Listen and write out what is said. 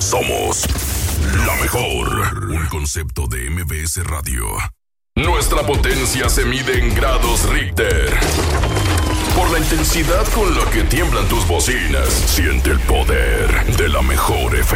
Somos la mejor. Un concepto de MBS Radio. Nuestra potencia se mide en grados Richter. Por la intensidad con la que tiemblan tus bocinas, siente el poder de la mejor FM.